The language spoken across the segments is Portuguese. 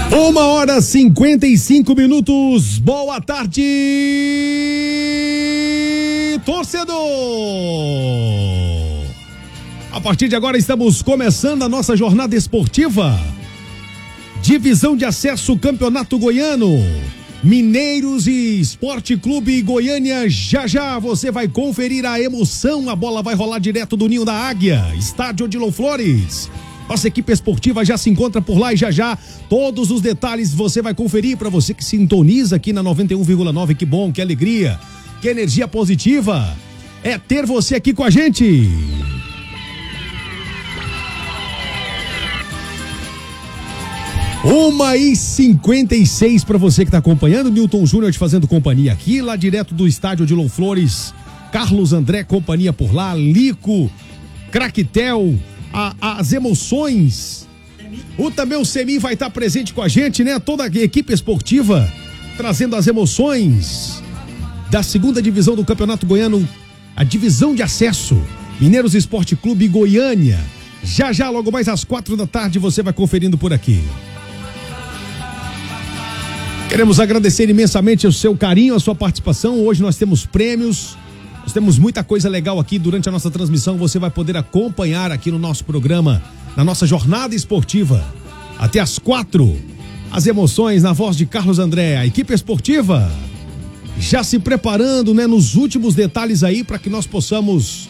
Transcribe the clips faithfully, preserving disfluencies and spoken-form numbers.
Uma hora cinquenta e cinco minutos. Boa tarde, torcedor! A partir de agora estamos começando a nossa jornada esportiva. Divisão de acesso Campeonato Goiano. Mineiros e Esporte Clube Goiânia. Já já você vai conferir a emoção. A bola vai rolar direto do Ninho da Águia, estádio Odilon Flores. Nossa equipe esportiva já se encontra por lá e já já todos os detalhes você vai conferir para você que sintoniza aqui na noventa e um vírgula nove. Que bom, que alegria, que energia positiva é ter você aqui com a gente. Uma e cinquenta e seis para você que está acompanhando. Newton Júnior te fazendo companhia aqui, lá direto do estádio Odilon Flores. Carlos André, companhia por lá. Lico, Craquetel, a, as emoções. O também o Semi vai estar presente com a gente, né? Toda a equipe esportiva trazendo as emoções da segunda divisão do Campeonato Goiano, a divisão de acesso. Mineiros Esporte Clube Goiânia. Já já, logo mais às quatro da tarde, você vai conferindo por aqui. Queremos agradecer imensamente o seu carinho, a sua participação. Hoje nós temos prêmios, nós temos muita coisa legal aqui durante a nossa transmissão. Você vai poder acompanhar aqui no nosso programa, na nossa jornada esportiva, até às quatro. As emoções na voz de Carlos André, a equipe esportiva já se preparando, né, nos últimos detalhes aí para que nós possamos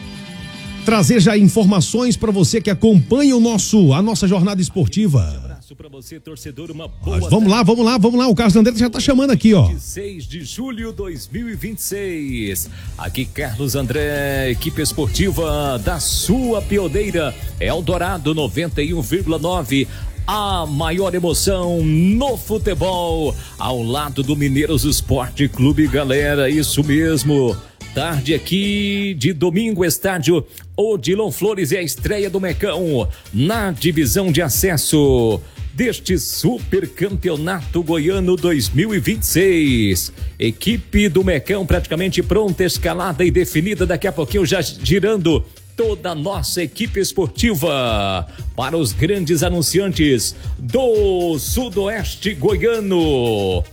trazer já informações para você que acompanha o nosso, a nossa jornada esportiva. Para você, torcedor, uma boa Mas vamos lá, vamos lá, vamos lá. O Carlos André já tá chamando aqui, ó. seis de julho de dois mil e vinte e seis. Aqui Carlos André, equipe esportiva da sua pioneira Eldorado noventa e um vírgula nove. A maior emoção no futebol, ao lado do Mineiros Esporte Clube, galera, isso mesmo. Tarde aqui de domingo, estádio Odilon Flores, é a estreia do Mecão na divisão de acesso deste Super Campeonato Goiano dois mil e vinte e seis. Equipe do Mecão praticamente pronta, escalada e definida. Daqui a pouquinho já girando toda a nossa equipe esportiva para os grandes anunciantes do Sudoeste Goiano.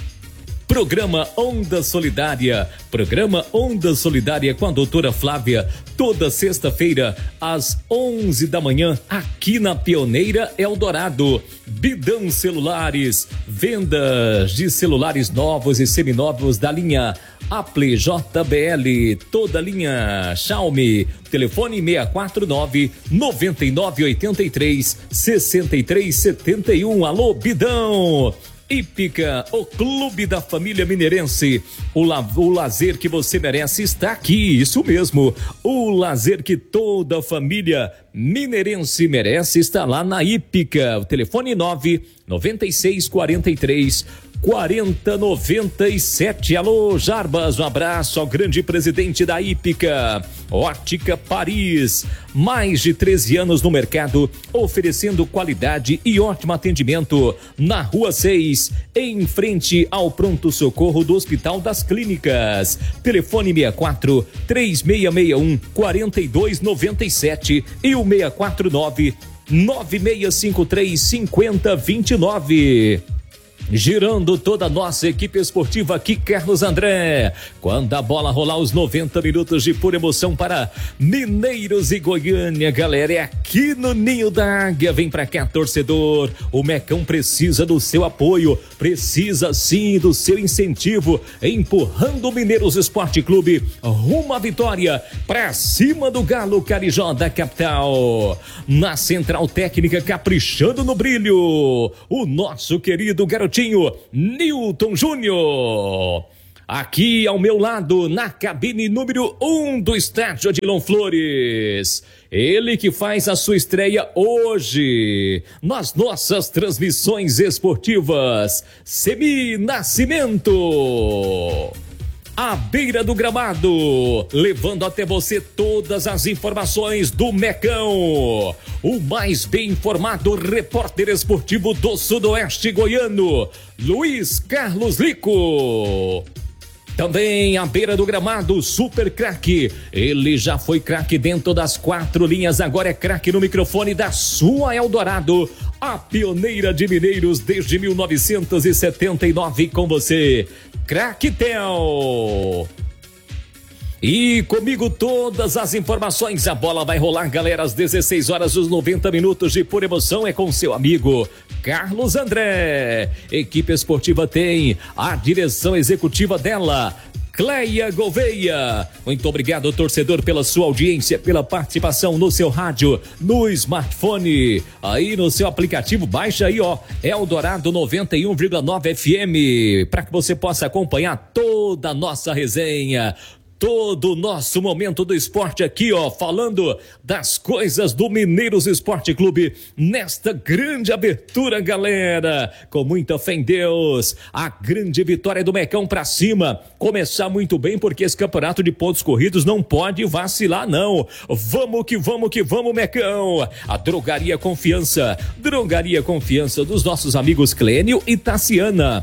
Programa Onda Solidária, programa Onda Solidária com a doutora Flávia, toda sexta-feira às onze da manhã, aqui na Pioneira Eldorado. Bidão Celulares, vendas de celulares novos e seminovos da linha Apple, J B L, toda a linha Xiaomi. Telefone seis quatro nove, nove nove oito três, seis três sete um. Alô, Bidão! Hípica, o clube da família mineirense. O, la, o lazer que você merece está aqui, isso mesmo. O lazer que toda a família mineirense merece está lá na Hípica. O telefone nove nove seis quatro três quarenta noventa e sete. Alô, Jarbas, um abraço ao grande presidente da Hípica. Ótica Paris, mais de treze anos no mercado, oferecendo qualidade e ótimo atendimento na Rua seis, em frente ao pronto-socorro do Hospital das Clínicas. Telefone seis quatro três seis seis um quatro dois nove sete e o seis quatro nove nove seis cinco três cinco zero dois nove. Girando toda a nossa equipe esportiva aqui, Carlos André. Quando a bola rolar, os noventa minutos de pura emoção para Mineiros e Goiânia, galera. É aqui no Ninho da Águia. Vem pra cá, torcedor. O Mecão precisa do seu apoio, precisa sim do seu incentivo, empurrando o Mineiros Esporte Clube rumo à vitória, pra cima do Galo Carijó da capital. Na central técnica, caprichando no brilho, o nosso querido garotinho Newton Júnior. Aqui ao meu lado, na cabine número um do estádio Odilon Flores. Ele que faz a sua estreia hoje nas nossas transmissões esportivas. Semi Nascimento. À beira do gramado, levando até você todas as informações do Mecão. O mais bem informado repórter esportivo do Sudoeste Goiano, Luiz Carlos Lico. Também à beira do gramado, super craque. Ele já foi craque dentro das quatro linhas, agora é craque no microfone da sua Eldorado. a pioneira de Mineiros desde mil novecentos e setenta e nove com você, Craquetel. E comigo todas as informações, a bola vai rolar, galera, às dezesseis horas, os noventa minutos de pura emoção é com seu amigo Carlos André. Equipe esportiva tem a direção executiva dela, Cleia Gouveia. Muito obrigado, torcedor, pela sua audiência, pela participação no seu rádio, no smartphone, aí no seu aplicativo, baixa aí, ó, Eldorado noventa e um vírgula nove F M, para que você possa acompanhar toda a nossa resenha, todo o nosso momento do esporte aqui, ó, falando das coisas do Mineiros Esporte Clube nesta grande abertura, galera, com muita fé em Deus, a grande vitória do Mecão pra cima, começar muito bem, porque esse campeonato de pontos corridos não pode vacilar, não. Vamos que vamos que vamos, Mecão. A Drogaria Confiança, Drogaria Confiança dos nossos amigos Clênio e Tassiana.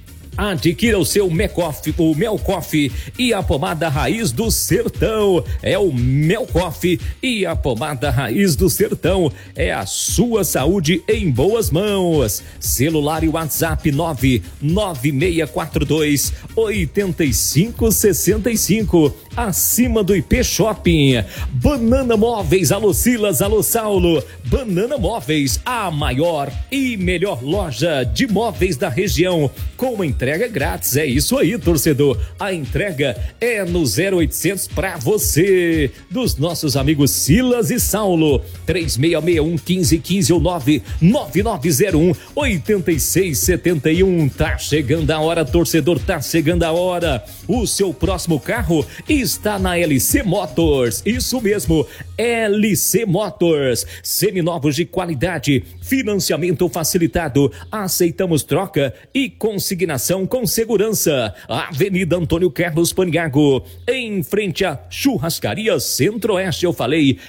Adquira o seu Melcoff, o Melcoff e a pomada Raiz do Sertão. É o Melcoff e a pomada Raiz do Sertão. É a sua saúde em boas mãos. Celular e WhatsApp nove nove seis quatro dois oito cinco seis cinco. Acima do I P Shopping. Banana Móveis, alô Silas, alô Saulo. Banana Móveis, a maior e melhor loja de móveis da região, com entrega grátis. É isso aí, torcedor. A entrega é no zero oitocentos pra você, dos nossos amigos Silas e Saulo. três seis seis um, um cinco um cinco ou nove nove nove zero um, oito seis sete um. Tá chegando a hora, torcedor, tá chegando a hora. O seu próximo carro está na L C Motors. Isso mesmo, L C Motors. Seminovos de qualidade, financiamento facilitado, aceitamos troca e consignação com segurança. Avenida Antônio Carlos Paniago, em frente à Churrascaria Centro-Oeste, eu falei,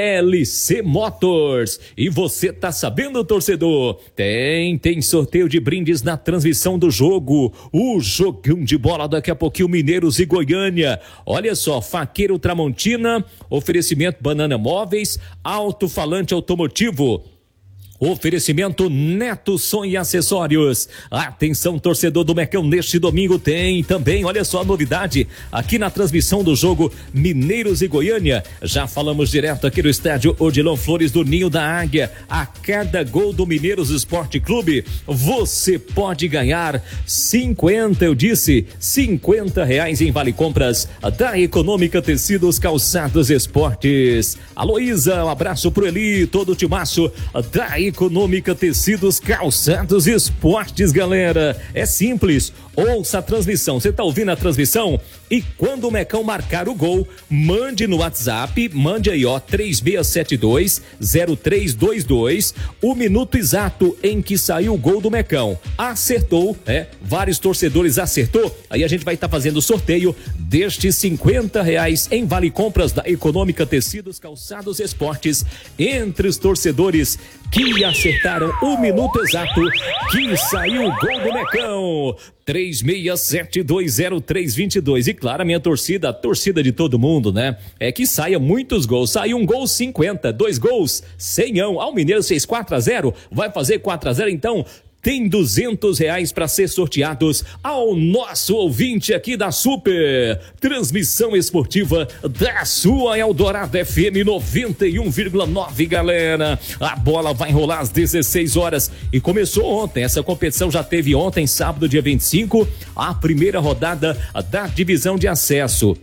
L C Motors. E você tá sabendo, torcedor? Tem, tem sorteio de brindes na transmissão do jogo. O jogão de bola daqui a pouquinho, Mineiros e Goiânia. Olha só, Faqueiro Tramontina, oferecimento Banana Móveis, alto-falante automotivo. Oferecimento Neto Som e Acessórios. Atenção, torcedor do Mecão, neste domingo tem também, olha só a novidade, aqui na transmissão do jogo Mineiros e Goiânia. Já falamos direto aqui no estádio Odilon Flores do Ninho da Águia. A cada gol do Mineiros Esporte Clube, você pode ganhar cinquenta, eu disse, cinquenta reais em vale compras da Econômica Tecidos, Calçados, Esportes. Aloísa, um abraço pro Eli, todo o timaço da Econômica Tecidos, Calçados, Esportes, galera. É simples, ouça a transmissão. Você tá ouvindo a transmissão? E quando o Mecão marcar o gol, mande no WhatsApp, mande aí, ó, três seis sete dois zero três dois dois, o minuto exato em que saiu o gol do Mecão. Acertou, é, vários torcedores acertou, aí a gente vai estar tá fazendo o sorteio destes cinquenta reais em vale compras da Econômica Tecidos, Calçados, Esportes, entre os torcedores que acertaram o minuto exato que saiu o gol do Mecão. três seis sete dois zero três dois dois. E claro, a minha torcida, a torcida de todo mundo, né? É que saia muitos gols. Saiu um gol cinquenta, dois gols, cem. Ah, o Mineiro fez quatro a zero, vai fazer quatro a zero, então tem duzentos reais para ser sorteados ao nosso ouvinte aqui da Super Transmissão Esportiva da sua Eldorado F M noventa e um vírgula nove, galera. A bola vai rolar às dezesseis horas e começou ontem. Essa competição já teve ontem, sábado, dia vinte e cinco, a primeira rodada da divisão de acesso.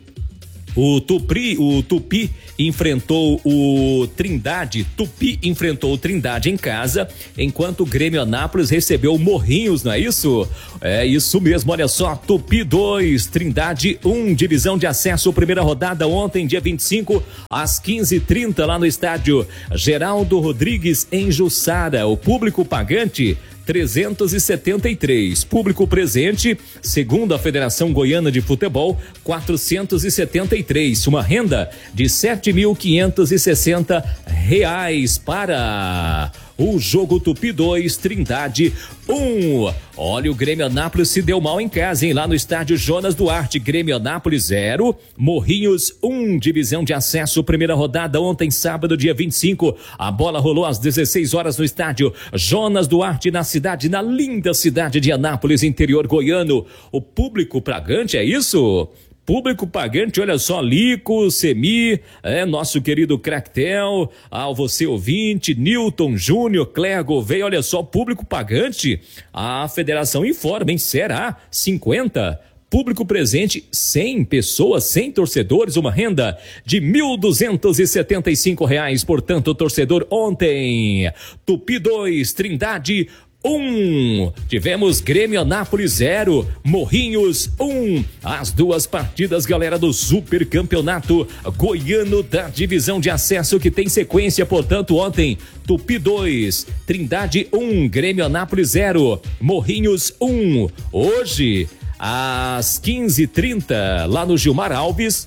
O Tupi, o Tupi enfrentou o Trindade, Tupi enfrentou o Trindade em casa, enquanto o Grêmio Anápolis recebeu o Morrinhos, não é isso? É isso mesmo, olha só, Tupi dois, Trindade um, divisão de acesso, primeira rodada ontem, dia vinte e cinco, às quinze e trinta, lá no estádio Geraldo Rodrigues, em Jussara. O público pagante, trezentos e setenta e três. Público presente, segundo a Federação Goiana de Futebol, quatrocentos e setenta e três. Uma renda de sete mil quinhentos e sessenta reais para o jogo Tupi dois, Trindade um. Olha, o Grêmio Anápolis se deu mal em casa, hein? Lá no estádio Jonas Duarte, Grêmio Anápolis zero, Morrinhos um, divisão de acesso, primeira rodada ontem, sábado, dia vinte e cinco. A bola rolou às dezesseis horas no estádio Jonas Duarte, na cidade, na linda cidade de Anápolis, interior goiano. O público pagante, é isso? Público pagante, olha só, Lico, Semi, é, nosso querido Cractel, ao você ouvinte, Newton, Júnior, Cléo Gouveia, olha só, público pagante, a federação informa, hein, será cinquenta? Público presente, cem pessoas, cem torcedores, uma renda de mil duzentos e setenta e cinco reais, portanto, torcedor ontem, Tupi dois, Trindade um, tivemos Grêmio Anápolis zero, Morrinhos um, as duas partidas, galera, do Super Campeonato Goiano da divisão de acesso, que tem sequência, portanto, ontem, Tupi dois, Trindade um, Grêmio Anápolis zero, Morrinhos um, hoje, às quinze e trinta, lá no Gilmar Alves,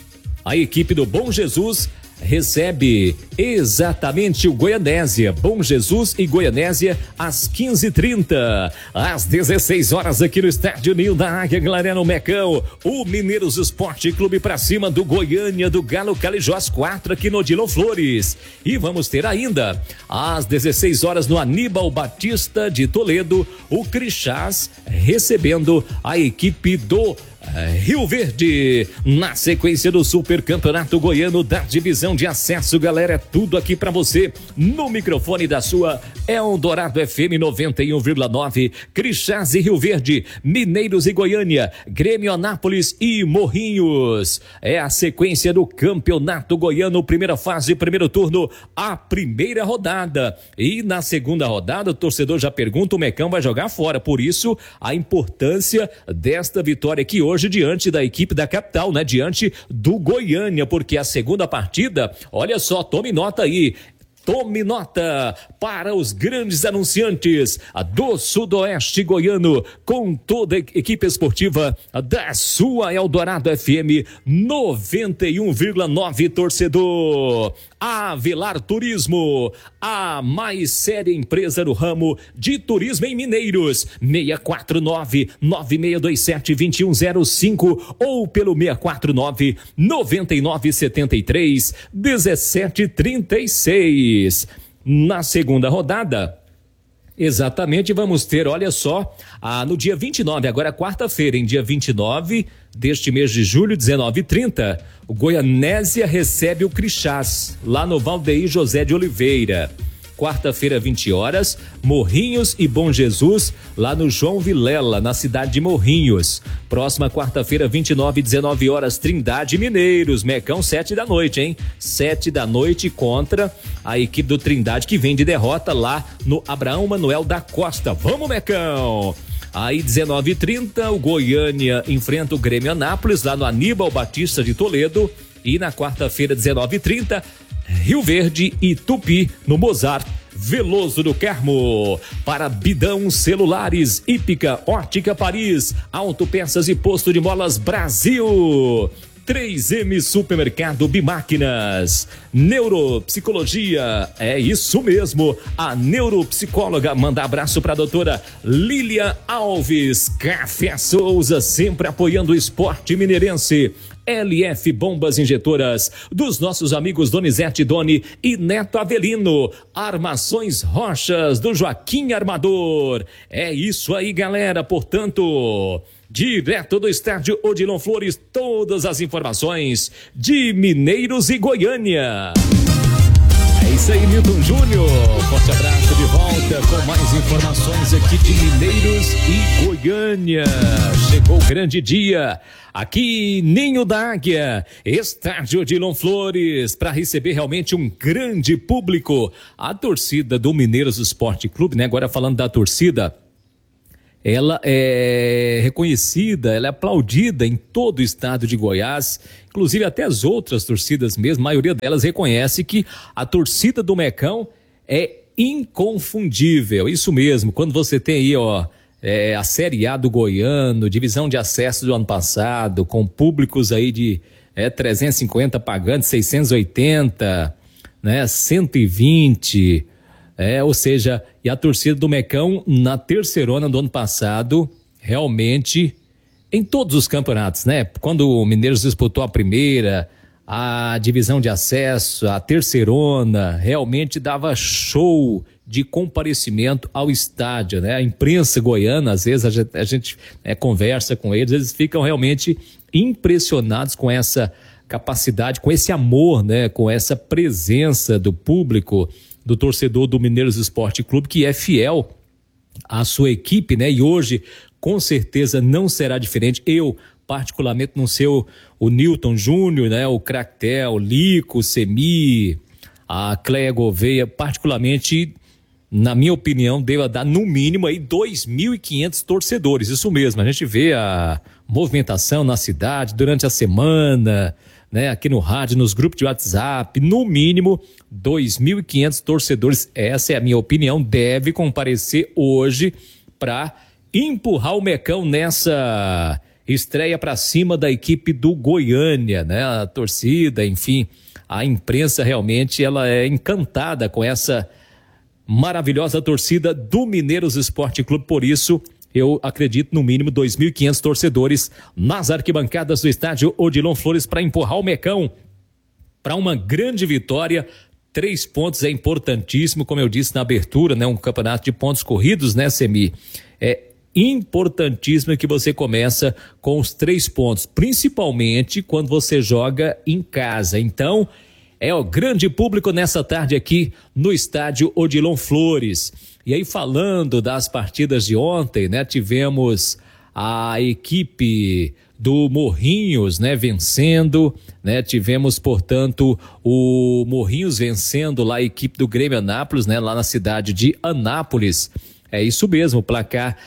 a equipe do Bom Jesus recebe exatamente o Goianésia, Bom Jesus e Goianésia, às quinze e trinta, às dezesseis horas, aqui no estádio Ninho da Águia, galera, no Mecão, o Mineiros Esporte Clube pra cima do Goiânia, do Galo Calijós quatro, aqui no Odilon Flores. E vamos ter ainda, às dezesseis horas, no Aníbal Batista de Toledo, o Crixás recebendo a equipe do Rio Verde, na sequência do Super Campeonato Goiano da divisão de acesso, galera, é tudo aqui pra você, no microfone da sua Eldorado F M noventa e um vírgula nove, Crixás e Rio Verde, Mineiros e Goiânia, Grêmio Anápolis e Morrinhos, é a sequência do Campeonato Goiano, primeira fase, primeiro turno, a primeira rodada, e na segunda rodada, o torcedor já pergunta, o Mecão vai jogar fora, por isso, a importância desta vitória aqui hoje, Hoje diante da equipe da capital, né? Diante do Goiânia, porque a segunda partida, olha só, tome nota aí, tome nota para os grandes anunciantes do Sudoeste Goiano, com toda a equipe esportiva da sua Eldorado F M noventa e um vírgula nove, torcedor. Avelar Turismo, a mais séria empresa no ramo de turismo em Mineiros, seis quatro nove, nove seis dois sete, dois um zero cinco ou pelo seis quatro nove, nove nove sete três, um sete três seis. Na segunda rodada, exatamente, vamos ter, olha só, ah, no dia vinte e nove, agora quarta-feira, em dia vinte e nove deste mês de julho, dezenove e trinta, o Goianésia recebe o Crixás, lá no Valdeir José de Oliveira. Quarta-feira, vinte horas, Morrinhos e Bom Jesus, lá no João Vilela, na cidade de Morrinhos. Próxima quarta-feira, vinte e nove, dezenove horas, Trindade Mineiros, Mecão, sete da noite, hein? Sete da noite contra a equipe do Trindade, que vem de derrota lá no Abraão Manuel da Costa. Vamos, Mecão! Aí, dezenove e trinta, o Goiânia enfrenta o Grêmio Anápolis, lá no Aníbal Batista de Toledo. E na quarta-feira, dezenove e trinta, Rio Verde e Tupi, no Mozart Veloso do Carmo. Para Bidão Celulares, Hípica, Ótica Paris, Autopeças e Posto de Molas Brasil. três M Supermercado Bimáquinas, Neuropsicologia, é isso mesmo, a neuropsicóloga, manda abraço para a doutora Lília Alves. Café Souza, sempre apoiando o esporte mineirense. L F Bombas Injetoras, dos nossos amigos Donizete Doni e Neto Avelino. Armações Rochas, do Joaquim Armador. É isso aí, galera, portanto, direto do estádio Odilon Flores, todas as informações de Mineiros e Goiânia. É isso aí, Milton Júnior. Forte abraço de volta com mais informações aqui de Mineiros e Goiânia. Chegou o grande dia aqui, Ninho da Águia, estádio Odilon Flores, para receber realmente um grande público. A torcida do Mineiros Esporte Clube, né? Agora falando da torcida, ela é reconhecida, ela é aplaudida em todo o estado de Goiás, inclusive até as outras torcidas mesmo, a maioria delas reconhece que a torcida do Mecão é inconfundível. Isso mesmo, quando você tem aí, ó, é, a Série A do Goiano, divisão de acesso do ano passado, com públicos aí de é, trezentos e cinquenta pagantes, seiscentos e oitenta, né, cento e vinte, É, ou seja, e a torcida do Mecão na terceirona do ano passado, realmente, em todos os campeonatos, né? Quando o Mineiros disputou a primeira, a divisão de acesso, a terceirona, realmente dava show de comparecimento ao estádio, né? A imprensa goiana, às vezes a gente, a gente é, conversa com eles, eles ficam realmente impressionados com essa capacidade, com esse amor, né? Com essa presença do público, do torcedor do Mineiros Esporte Clube, que é fiel à sua equipe, né? E hoje, com certeza, não será diferente. Eu, particularmente, não sei o, o Newton Júnior, né? O Cractel, Lico, Semi, a Cleia Gouveia, particularmente, na minha opinião, deva dar no mínimo aí dois mil e quinhentos torcedores. Isso mesmo, a gente vê a movimentação na cidade durante a semana, né, aqui no rádio, nos grupos de WhatsApp, no mínimo dois mil e quinhentos torcedores, essa é a minha opinião, deve comparecer hoje para empurrar o Mecão nessa estreia para cima da equipe do Goiânia, né? A torcida, enfim, a imprensa realmente ela é encantada com essa maravilhosa torcida do Mineiros Esporte Clube, por isso eu acredito no mínimo dois mil e quinhentos torcedores nas arquibancadas do estádio Odilon Flores para empurrar o Mecão para uma grande vitória. Três pontos é importantíssimo, como eu disse na abertura, né? Um campeonato de pontos corridos, né, Semi? É importantíssimo que você começa com os três pontos, principalmente quando você joga em casa. Então, é o grande público nessa tarde aqui no estádio Odilon Flores. E aí, falando das partidas de ontem, né, tivemos a equipe do Morrinhos, né, vencendo, né, tivemos, portanto, o Morrinhos vencendo lá a equipe do Grêmio Anápolis, né, lá na cidade de Anápolis. É isso mesmo, placar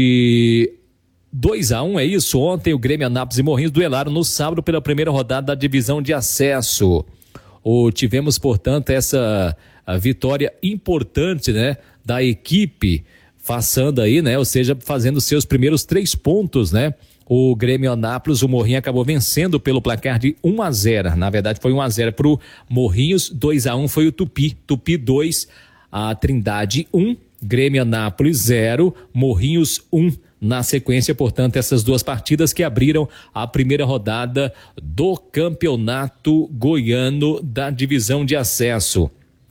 de dois a um, é isso. Ontem o Grêmio Anápolis e Morrinhos duelaram no sábado pela primeira rodada da divisão de acesso. O, tivemos, portanto, essa a vitória importante, né, da equipe, façando aí, né, ou seja, fazendo seus primeiros três pontos, né. O Grêmio Anápolis, o Morrinho acabou vencendo pelo placar de um a zero. Na verdade, foi um a zero pro Morrinhos, dois a um foi o Tupi. Tupi dois, a Trindade um, Grêmio Anápolis zero, Morrinhos um. Na sequência, portanto, essas duas partidas que abriram a primeira rodada do Campeonato Goiano da divisão de acesso.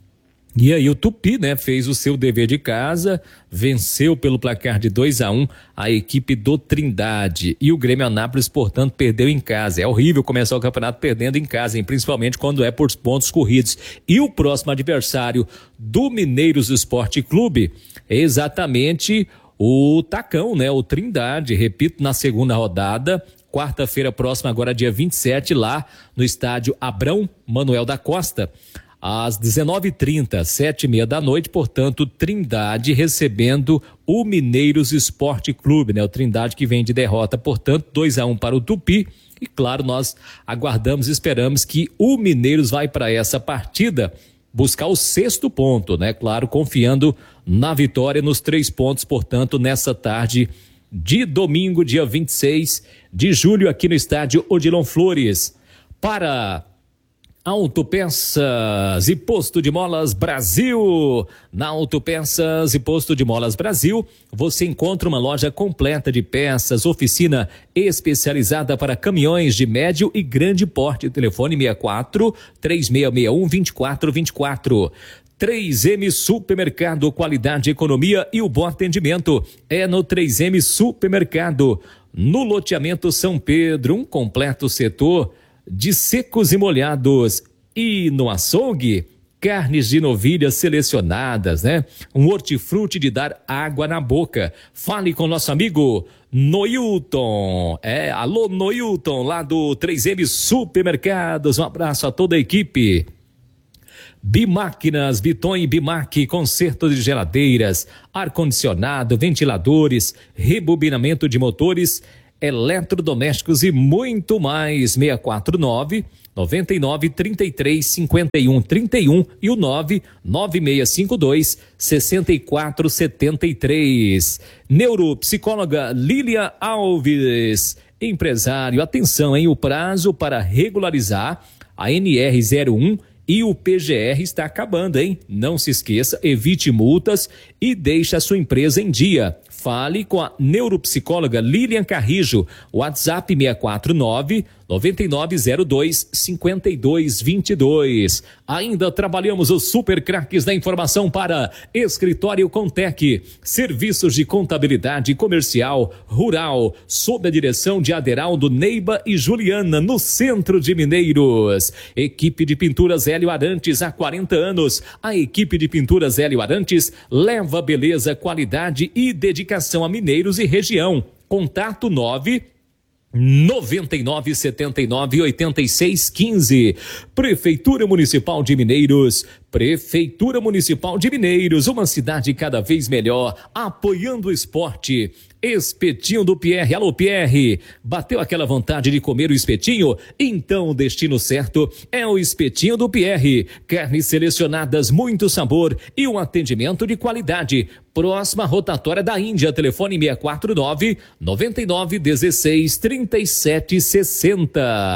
E aí o Tupi, né, fez o seu dever de casa, venceu pelo placar de dois a um a equipe do Trindade. E o Grêmio Anápolis, portanto, perdeu em casa. É horrível começar o campeonato perdendo em casa, hein? Principalmente quando é por pontos corridos. E o próximo adversário do Mineiros Esporte Clube é exatamente o Tacão, né? O Trindade, repito, na segunda rodada, quarta-feira próxima, agora dia vinte e sete, lá no estádio Abrão Manuel da Costa. Às dezenove e trinta, sete e meia da noite, portanto, Trindade recebendo o Mineiros Esporte Clube, né? O Trindade que vem de derrota, portanto, dois a um para o Tupi. E claro, nós aguardamos e esperamos que o Mineiros vai para essa partida buscar o sexto ponto, né? Claro, confiando na vitória nos três pontos, portanto, nessa tarde de domingo, dia vinte e seis de julho, aqui no estádio Odilon Flores. Para Autopeças e Posto de Molas Brasil. Na Autopeças e Posto de Molas Brasil, você encontra uma loja completa de peças, oficina especializada para caminhões de médio e grande porte. Telefone seis quatro, três seis seis um, dois quatro dois quatro. três M Supermercado, qualidade, economia e o bom atendimento é no três M Supermercado. No loteamento São Pedro, um completo setor de secos e molhados. E no açougue, carnes de novilhas selecionadas, né? Um hortifruti de dar água na boca. Fale com nosso amigo Noilton. É, alô Noilton, lá do três M Supermercados. Um abraço a toda a equipe. Bimáquinas, Biton e Bimac, conserto de geladeiras, ar-condicionado, ventiladores, rebobinamento de motores, eletrodomésticos e muito mais. Seis quatro nove, nove nove, três três, cinco um, três um e o nove nove seis cinco dois, seis quatro sete três. Neuropsicóloga Lília Alves. Empresário, atenção, hein? O prazo para regularizar a N R zero um E o P G R está acabando, hein? Não se esqueça, evite multas e deixe a sua empresa em dia. Fale com a neuropsicóloga Lilian Carrijo, WhatsApp seis quatro nove, nove nove zero dois, cinco dois dois dois. Ainda trabalhamos os super craques da informação para Escritório Contec, serviços de contabilidade comercial, rural, sob a direção de Aderaldo, Neiba e Juliana, no centro de Mineiros. Equipe de pinturas Hélio Arantes há quarenta anos. A equipe de pinturas Hélio Arantes leva beleza, qualidade e dedicação a mineiros e região. Contato nove noventa e nove, setenta e nove, oitenta e seis, quinze. Prefeitura Municipal de Mineiros. Prefeitura Municipal de Mineiros, uma cidade cada vez melhor, apoiando o esporte. Espetinho do Pierre. Alô, Pierre, bateu aquela vontade de comer o espetinho? Então o destino certo é o Espetinho do Pierre. Carnes selecionadas, muito sabor e um atendimento de qualidade. Próxima rotatória da Índia, telefone seis quatro nove, nove nove um seis, três sete seis zero.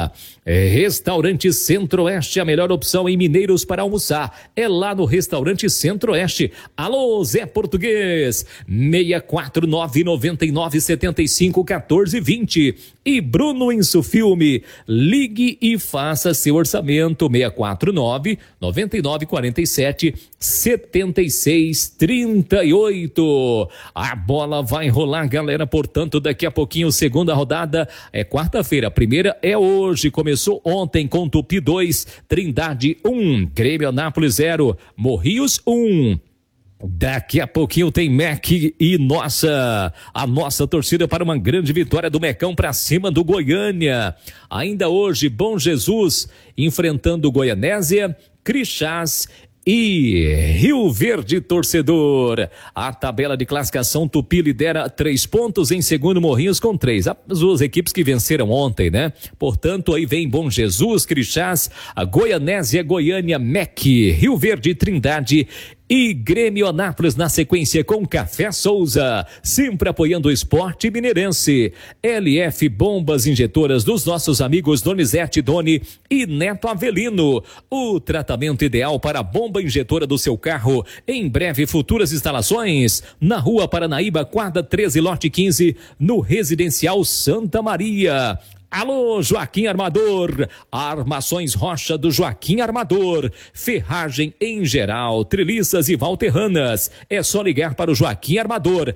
É, Restaurante Centro-Oeste, a melhor opção em Mineiros para almoçar. É lá no Restaurante Centro-Oeste. Alô, Zé Português, seis quatro nove, nove nove sete cinco, um quatro dois zero. E Bruno Insufilme, ligue e faça seu orçamento. seis quatro nove, nove nove quatro sete, sete seis três oito. A bola vai rolar, galera, portanto, daqui a pouquinho, segunda rodada é quarta-feira, a primeira é hoje, começou ontem com Tupi dois, Trindade um, Grêmio Anápolis zero, Morrinhos um. Daqui a pouquinho tem M E C e nossa, a nossa torcida para uma grande vitória do Mecão para cima do Goiânia. Ainda hoje, Bom Jesus enfrentando Goianésia, Crixás e Rio Verde, torcedor. A tabela de classificação, Tupi lidera três pontos, em segundo Morrinhos com três. As duas equipes que venceram ontem, né? Portanto, aí vem Bom Jesus, Crixás, a Goianésia, Goiânia, M E C, Rio Verde, Trindade e Grêmio Anápolis na sequência com Café Souza, sempre apoiando o esporte mineirense. L F Bombas Injetoras dos nossos amigos Donizete Doni e Neto Avelino. O tratamento ideal para a bomba injetora do seu carro. Em breve, futuras instalações na Rua Paranaíba, quadra treze, lote quinze, no Residencial Santa Maria. Alô, Joaquim Armador, Armações Rocha do Joaquim Armador, ferragem em geral, treliças e valterranas, é só ligar para o Joaquim Armador,